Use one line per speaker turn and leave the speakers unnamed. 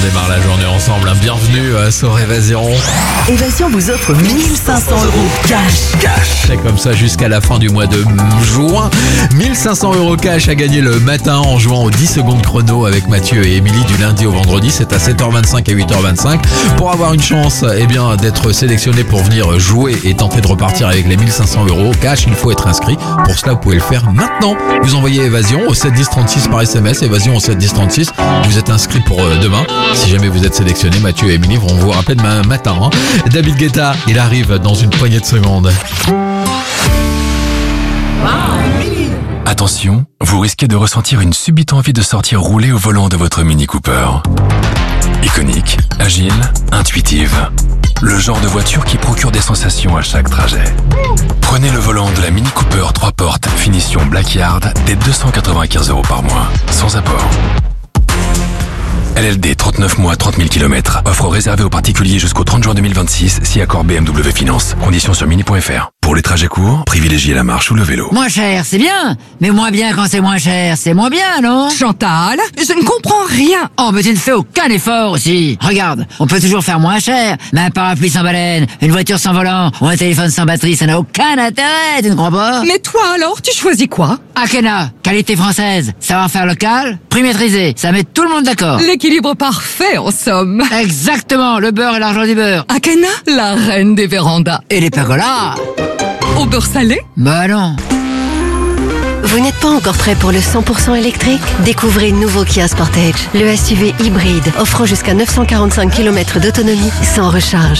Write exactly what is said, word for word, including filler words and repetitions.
démarre la journée ensemble. Bienvenue sur Évasion.
Évasion vous offre mille cinq cents euros cash.
Cash. C'est comme ça jusqu'à la fin du mois de juin. mille cinq cents euros cash à gagner le matin en jouant aux dix secondes chrono avec Mathieu et Émilie du lundi au vendredi. C'est à sept heures vingt-cinq et huit heures vingt-cinq. Pour avoir une chance eh bien, d'être sélectionné pour venir jouer et tenter de repartir avec les mille cinq cents euros cash, il faut être inscrit. Pour cela, vous pouvez le faire maintenant. Vous envoyez Évasion au sept dix trente-six par S M S. Évasion au sept dix trente-six. Vous êtes inscrit pour demain. Si jamais vous êtes sélectionné, Mathieu et Émilie vont vous rappeler demain matin. Hein. David Guetta, il arrive dans une poignée de secondes.
Attention, vous risquez de ressentir une subite envie de sortir rouler au volant de votre Mini Cooper. Iconique, agile, intuitive. Le genre de voiture qui procure des sensations à chaque trajet. Prenez le volant de la Mini Cooper trois portes, finition Blackyard, dès deux cent quatre-vingt-quinze euros par mois, sans apport. L L D trente-neuf mois, trente mille kilomètres. Offre réservée aux particuliers jusqu'au trente juin deux mille vingt-six, si accord B M W Finance. Conditions sur mini point f r. Pour les trajets courts, privilégiez la marche ou le vélo.
Moins cher, c'est bien. Mais moins bien quand c'est moins cher, c'est moins bien, non?
Chantal, je ne comprends rien.
Oh, mais tu ne fais aucun effort aussi. Regarde, on peut toujours faire moins cher. Mais un parapluie sans baleine, une voiture sans volant, ou un téléphone sans batterie, ça n'a aucun intérêt, tu ne crois pas?
Mais toi alors, tu choisis quoi?
Akena, qualité française, savoir-faire local, prix maîtrisé, ça met tout le monde d'accord.
L'équilibre parfait en somme.
Exactement, le beurre et l'argent du beurre.
Akena, la reine des vérandas.
Et les pergolas.
Au beurre salé?
Bah non.
Vous n'êtes pas encore prêt pour le cent pour cent électrique? Découvrez le nouveau Kia Sportage, le S U V hybride offrant jusqu'à neuf cent quarante-cinq kilomètres d'autonomie sans recharge.